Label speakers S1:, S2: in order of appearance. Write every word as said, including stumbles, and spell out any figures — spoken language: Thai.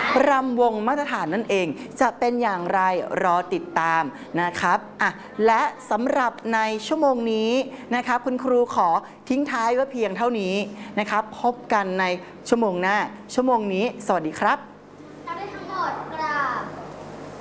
S1: รำวงมาตรฐานนั่นเองจะเป็นอย่างไรรอติดตามนะครับอ่ะและสำหรับในชั่วโมงนี้นะครับคุณครูขอทิ้งท้ายไว้เพียงเท่านี้นะครับพบกันในชั่วโมงหน้าชั่วโมงนี้สวัสดีครับ